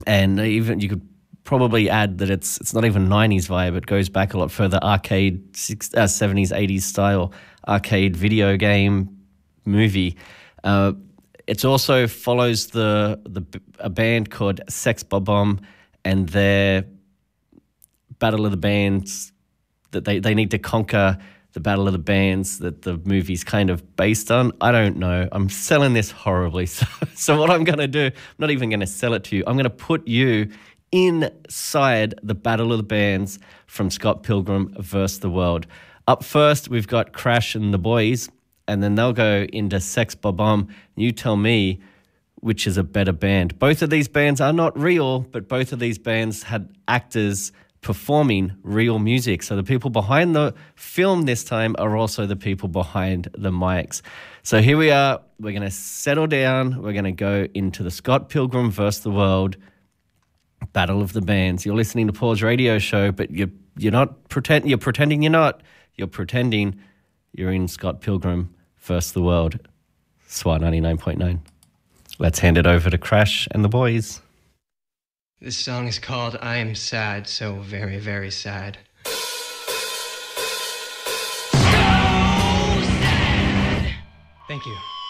And even you could probably add that it's not even 90s vibe. It goes back a lot further, arcade 70s, 80s style arcade video game movie. It also follows a band called Sex Bob-omb and their Battle of the Bands, that they need to conquer the Battle of the Bands that the movie's kind of based on. I don't know. I'm selling this horribly. So what I'm going to do, I'm not even going to sell it to you. I'm going to put you inside the Battle of the Bands from Scott Pilgrim vs. the World. Up first, we've got Crash and the Boys, and then they'll go into Sex Bob-omb. You tell me which is a better band. Both of these bands are not real, but both of these bands had actors performing real music. So the people behind the film this time are also the people behind the mics. So here we are. We're going to settle down. We're going to go into the Scott Pilgrim vs. the World Battle of the Bands. You're listening to Paul's radio show, but you're pretending you're not. You're pretending you're in Scott Pilgrim vs. the World. SWR 99.9. Let's hand it over to Crash and the Boys. This song is called I Am Sad, so very, very sad. So sad. Thank you.